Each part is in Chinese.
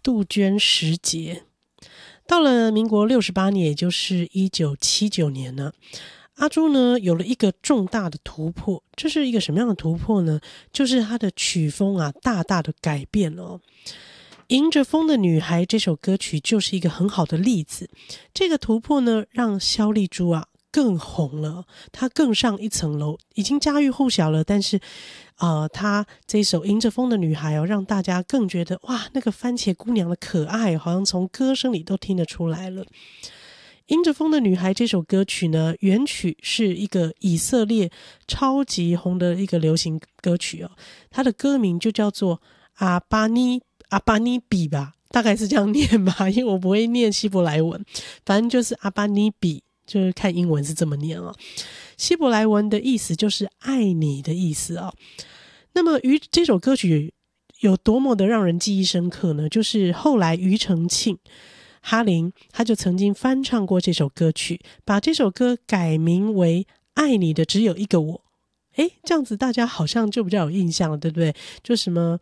杜鹃时节。到了民国68年，也就是1979年呢，阿朱呢有了一个重大的突破。这是一个什么样的突破呢？就是他的曲风啊大大的改变了哦。迎着风的女孩这首歌曲就是一个很好的例子。这个突破呢让萧丽珠啊更红了，她更上一层楼，已经家喻户晓了。但是她这首迎着风的女孩让大家更觉得哇，那个番茄姑娘的可爱好像从歌声里都听得出来了。迎着风的女孩这首歌曲呢，原曲是一个以色列超级红的一个流行歌曲哦，它的歌名就叫做阿巴尼比吧，大概是这样念吧，因为我不会念希伯来文，反正就是阿巴尼比，就是看英文是这么念哦。希伯来文的意思就是爱你的意思哦。那么这首歌曲有多么的让人记忆深刻呢？就是后来庾澄庆哈林他就曾经翻唱过这首歌曲，把这首歌改名为爱你的只有一个我。这样子大家好像就比较有印象了，对不对？就什么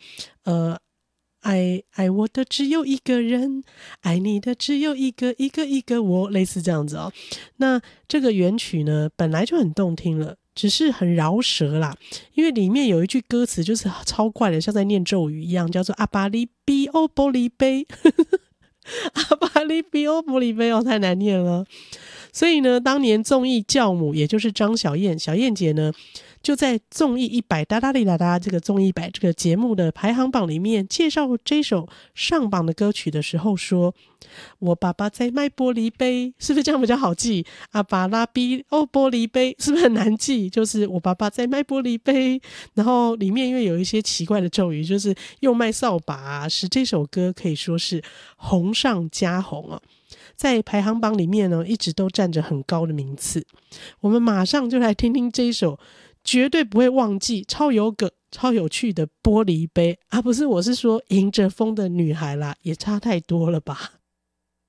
爱我的只有一个人，爱你的只有一个我，类似这样子哦。那这个原曲呢本来就很动听了，只是很饶舌啦，因为里面有一句歌词就是超怪的，像在念咒语一样，叫做阿巴利比欧玻璃杯阿巴利比欧玻璃杯太难念了。所以呢，当年综艺教母也就是张小燕姐呢，就在综艺100哒哒哩哒哒这个综艺100这个节目的排行榜里面介绍这首上榜的歌曲的时候说，我爸爸在卖玻璃杯，是不是这样比较好记？阿巴拉比欧玻璃杯是不是很难记？就是我爸爸在卖玻璃杯，然后里面因为有一些奇怪的咒语，就是用卖扫把使这首歌可以说是红上加红哦。在排行榜里面呢，一直都占着很高的名次。我们马上就来听听这一首绝对不会忘记、超有梗、超有趣的玻璃杯啊！不是，我是说迎着风的女孩啦，也差太多了吧。